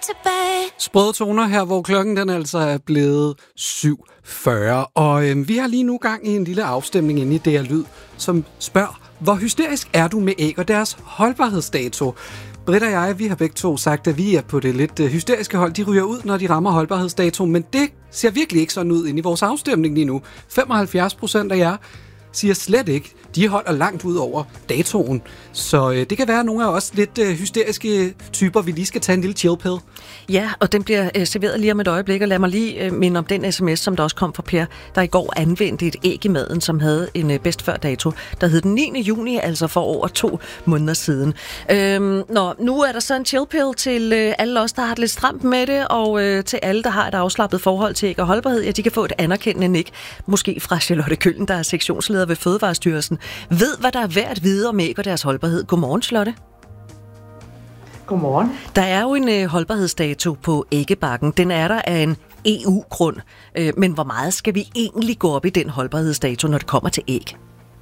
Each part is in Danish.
tilbage. Sprøde toner her, hvor klokken den altså er blevet 7.40. Og vi har lige nu gang i en lille afstemning inde i DR Lyd, som spørger, hvor hysterisk er du med æg og deres holdbarhedsdato? Britt og jeg, vi har begge to sagt, at vi er på det lidt hysteriske hold. De ryger ud, når de rammer holdbarhedsdato, men det ser virkelig ikke sådan ud inde i vores afstemning lige nu. 75% af jer siger slet ikke. De holder langt ud over datoen. Så det kan være, at nogle af os lidt hysteriske typer, vi lige skal tage en lille chill pill. Ja, og den bliver serveret lige om et øjeblik, og lad mig lige minde om den sms, som der også kom fra Per, der i går anvendte et æg i maden, som havde en bedst før dato, der hed den 9. juni, altså for over 2 måneder siden. Nu er der så en chill pill til alle os, der har det lidt stramt med det, og til alle, der har et afslappet forhold til æg og holdbarhed, ja, de kan få et anerkendende nik, måske fra Charlotte Køllen, der er sektionsleder ved Fødevarestyrelsen, ved, hvad der er værd at vide om æg og deres holdbarhed. Godmorgen, Charlotte. Godmorgen. Der er jo en holdbarhedsdato på æggebakken. Den er der af en EU-grund. Men hvor meget skal vi egentlig gå op i den holdbarhedsdato, når det kommer til æg?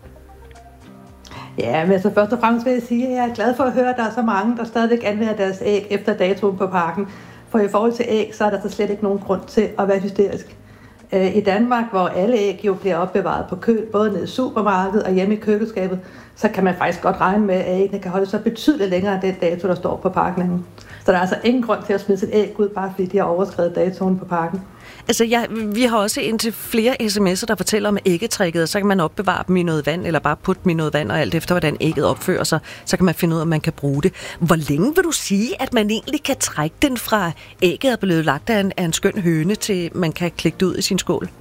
Ja, men altså først og fremmest vil jeg sige, at jeg er glad for at høre, at der er så mange, der stadigvæk anvender deres æg efter datoen på pakken. For i forhold til æg, så er der så slet ikke nogen grund til at være hysterisk. I Danmark, hvor alle æg jo bliver opbevaret på køl, både nede i supermarkedet og hjemme i køleskabet, så kan man faktisk godt regne med, at æggene kan holde sig betydeligt længere end den dato, der står på pakningen. Så der er altså ingen grund til at smide sit æg ud, bare fordi de har overskredet datoen på pakken. Altså, vi har også indtil flere sms'er, der fortæller om æggetrækket, og så kan man opbevare dem i noget vand, eller bare putte dem i noget vand, og alt efter, hvordan ægget opfører sig, så kan man finde ud af, om man kan bruge det. Hvor længe vil du sige, at man egentlig kan trække den fra ægget er blevet lagt af en skøn høne, til man kan klikke det ud i sin skål?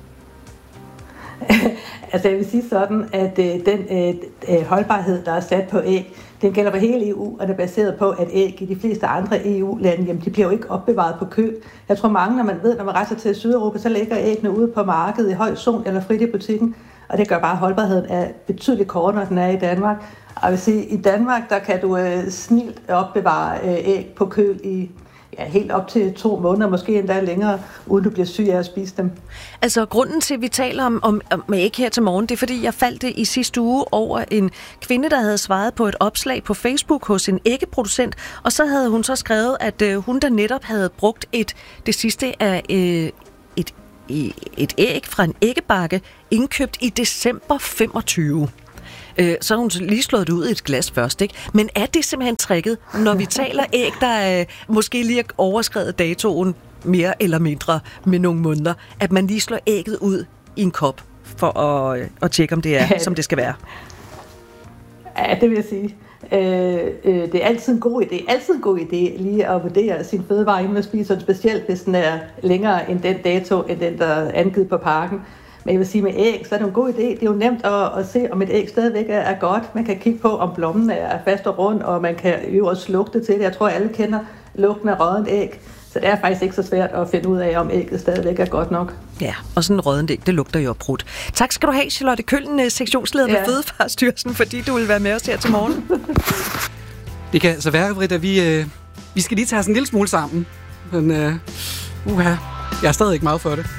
Altså, jeg vil sige sådan, at den holdbarhed, der er sat på æg, den gælder for hele EU, og det er baseret på, at æg i de fleste andre EU-lande, jamen, de bliver jo ikke opbevaret på køl. Jeg tror mange, når man rejser til Sydeuropa, så ligger æggene ude på markedet i høj zone eller frit i butikken, og det gør bare, at holdbarheden er betydeligt kortere, end den er i Danmark. Og jeg vil sige, i Danmark, der kan du snilt opbevare æg på køl i helt op til 2 måneder, måske endda længere, uden du bliver syg af at spise dem. Altså, grunden til, at vi taler om æg her til morgen, det er, fordi jeg faldt i sidste uge over en kvinde, der havde svaret på et opslag på Facebook hos en æggeproducent, og så havde hun så skrevet, at hun der netop havde brugt det sidste af et æg fra en æggebakke, indkøbt i december 25. Så har hun lige slået det ud i et glas først, ikke? Men er det simpelthen tricket, når vi taler æg, der måske lige er overskredet datoen mere eller mindre med nogle måneder, at man lige slår ægget ud i en kop for at tjekke, om det er, som det skal være? Ja, det vil jeg sige. Det er altid en god idé lige at vurdere sin fødevare, inden man spiser, specielt hvis den er længere end den dato, end den, der er angivet på pakken. Men jeg vil sige, med æg, så er det en god idé. Det er jo nemt at se, om et æg stadigvæk er godt. Man kan kigge på, om blommen er fast og rund, og man kan jo også lugte til det. Jeg tror, alle kender lugten af råddent æg. Så det er faktisk ikke så svært at finde ud af, om ægget stadigvæk er godt nok. Ja, og sådan en råddent æg, det lugter jo brudt. Tak skal du have, Charlotte Køllen, sektionsleder ved Fødevarestyrelsen, fordi du vil være med os her til morgen. Det kan altså være, Britt, at vi skal lige tage os en lille smule sammen. Men jeg er stadig ikke meget for det.